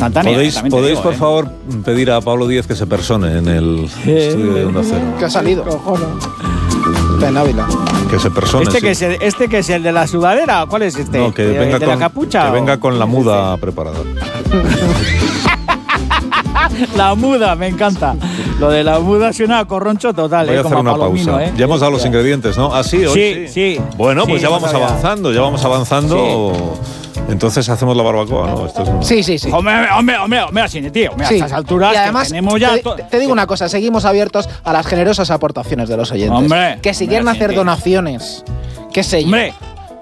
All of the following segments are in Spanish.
instantánea. ¿Podéis por favor, pedir a Pablo Díez que se persone en el estudio de Onda Cero? Que ha salido. Está en Ávila. Que se persone. ¿Este que es el de la sudadera? ¿Cuál es este? No, que venga ¿de con la capucha? Que venga con la muda preparada. La muda, me encanta. Lo de la muda suena a corroncho total. Voy a hacer como una pausa. Ya hemos dado los ingredientes, ¿no? ¿Sí? Hoy sí. Bueno, pues sí, ya vamos avanzando. Entonces hacemos la barbacoa, ¿no? Esto es Sí. Hombre, así, tío. A estas alturas y además, tenemos ya... te digo una cosa, seguimos abiertos a las generosas aportaciones de los oyentes. Hombre, que si quieren hacer donaciones, qué sé yo. Hombre.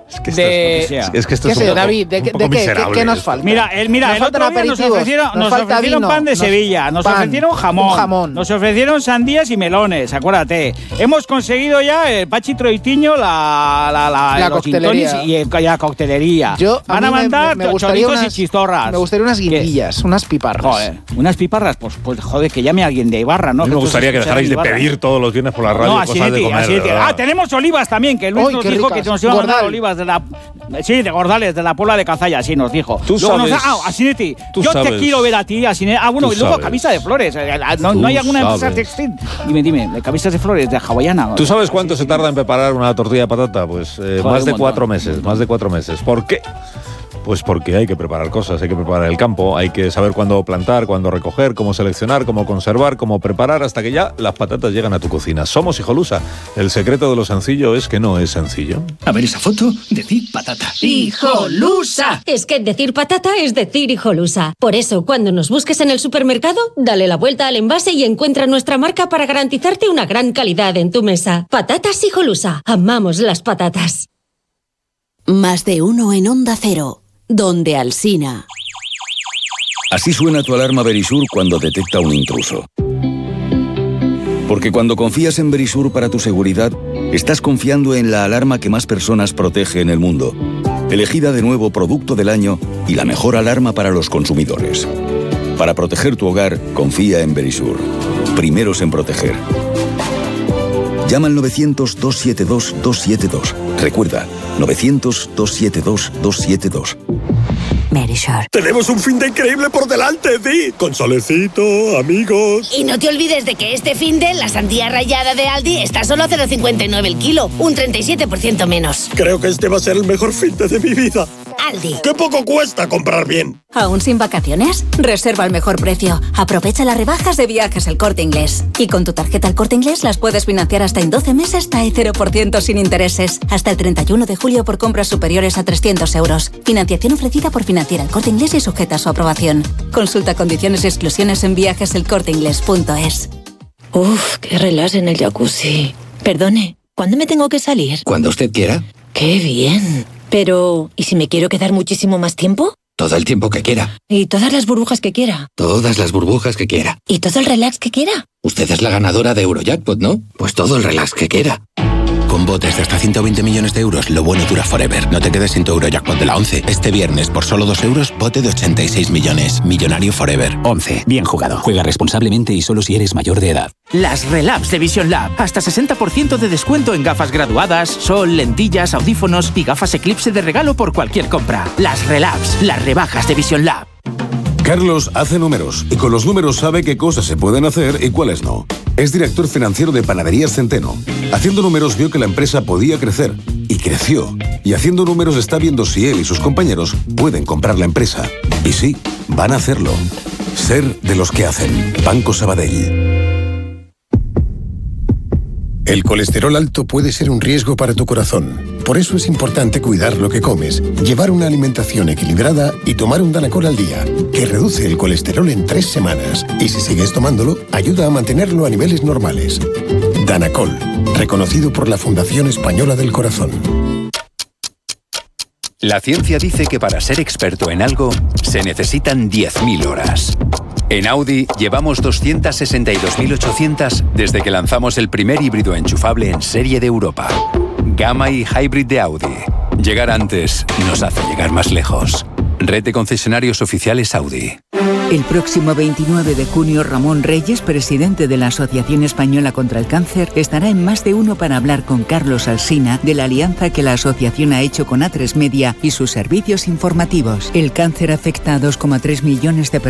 Es que esto es un poco, David, ¿de qué nos falta? Mira, el otro día nos ofrecieron pan de Sevilla, nos ofrecieron jamón, nos ofrecieron sandías y melones, acuérdate. Hemos conseguido ya el Pachi Troitiño, la coctelería y la coctelería. Van a mandar chorizos y chistorras. Me gustaría unas guindillas, unas piparras. Joder, unas piparras, pues joder, que llame alguien de Ibarra, ¿no? Me gustaría que dejarais de pedir todos los viernes por la radio cosas de comer. Tenemos olivas también, que Luis nos dijo que nos iban a mandar olivas de Gordales, de la Puebla de Cazalla, así nos dijo. Tú sabes. Asinetti, yo te quiero ver a ti, Asinetti. Y luego camisa de flores. ¿No hay alguna empresa textil? Dime, de camisas de flores, de hawaiana. ¿Tú sabes cuánto se tarda en preparar una tortilla de patata? Pues más de 4 meses. ¿Por qué? Pues porque hay que preparar cosas, hay que preparar el campo, hay que saber cuándo plantar, cuándo recoger, cómo seleccionar, cómo conservar, cómo preparar, hasta que ya las patatas llegan a tu cocina. Somos Hijolusa. El secreto de lo sencillo es que no es sencillo. A ver esa foto, decir patata. ¡Hijolusa! Es que decir patata es decir Hijolusa. Por eso, cuando nos busques en el supermercado, dale la vuelta al envase y encuentra nuestra marca para garantizarte una gran calidad en tu mesa. Patatas Hijolusa. Amamos las patatas. Más de uno en Onda Cero. Donde Alsina. Así suena tu alarma Verisur cuando detecta un intruso. Porque cuando confías en Verisur para tu seguridad, estás confiando en la alarma que más personas protege en el mundo. Elegida de nuevo Producto del Año y la mejor alarma para los consumidores. Para proteger tu hogar, confía en Verisur. Primeros en proteger. Llama al 900-272-272. Recuerda, 900-272-272. Verisur. Tenemos un fin de increíble por delante, Di. Con solecito, amigos. Y no te olvides de que este fin de la sandía rallada de Aldi está solo a 0,59 el kilo, un 37% menos. Creo que este va a ser el mejor fin de mi vida. Aldi. ¡Qué poco cuesta comprar bien! ¿Aún sin vacaciones? Reserva al mejor precio. Aprovecha las rebajas de Viajes El Corte Inglés. Y con tu tarjeta El Corte Inglés las puedes financiar hasta en 12 meses hasta el 0% sin intereses. Hasta el 31 de julio por compras superiores a 300 euros. Financiación ofrecida por Financiera El Corte Inglés y sujeta a su aprobación. Consulta condiciones y exclusiones en viajeselcorteinglés.es. Uf, qué relax en el jacuzzi. Perdone, ¿cuándo me tengo que salir? Cuando usted quiera. ¡Qué bien! Pero, ¿y si me quiero quedar muchísimo más tiempo? Todo el tiempo que quiera. ¿Y todas las burbujas que quiera? Todas las burbujas que quiera. ¿Y todo el relax que quiera? Usted es la ganadora de Eurojackpot, ¿no? Pues todo el relax que quiera. Con botes de hasta 120 millones de euros, lo bueno dura forever. No te quedes sin tu Eurojackpot de la 11. Este viernes, por solo 2 euros, bote de 86 millones. Millonario forever. 11. Bien jugado. Juega responsablemente y solo si eres mayor de edad. Las Relabs de Vision Lab. Hasta 60% de descuento en gafas graduadas, sol, lentillas, audífonos y gafas Eclipse de regalo por cualquier compra. Las Relabs. Las rebajas de Vision Lab. Carlos hace números y con los números sabe qué cosas se pueden hacer y cuáles no. Es director financiero de Panaderías Centeno. Haciendo números vio que la empresa podía crecer y creció. Y haciendo números está viendo si él y sus compañeros pueden comprar la empresa. Y sí, van a hacerlo. Ser de los que hacen. Banco Sabadell. El colesterol alto puede ser un riesgo para tu corazón. Por eso es importante cuidar lo que comes, llevar una alimentación equilibrada y tomar un Danacol al día, que reduce el colesterol en 3 semanas. Y si sigues tomándolo, ayuda a mantenerlo a niveles normales. Danacol, reconocido por la Fundación Española del Corazón. La ciencia dice que para ser experto en algo se necesitan 10.000 horas. En Audi llevamos 262.800 desde que lanzamos el primer híbrido enchufable en serie de Europa. Gamma y Hybrid de Audi. Llegar antes nos hace llegar más lejos. Red de concesionarios oficiales Audi. El próximo 29 de junio, Ramón Reyes, presidente de la Asociación Española contra el Cáncer, estará en Más de Uno para hablar con Carlos Alsina de la alianza que la asociación ha hecho con A3 Media y sus servicios informativos. El cáncer afecta a 2,3 millones de personas